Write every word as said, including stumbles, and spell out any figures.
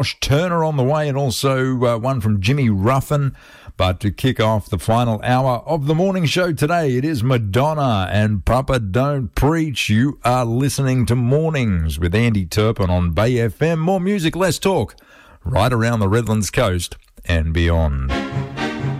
Josh Turner on the way, and also uh, one from Jimmy Ruffin. But to kick off the final hour of the morning show today, it is Madonna and Papa Don't Preach. You are listening to Mornings with Andy Turpin on Bay F M. More music, less talk, right around the Redlands coast and beyond.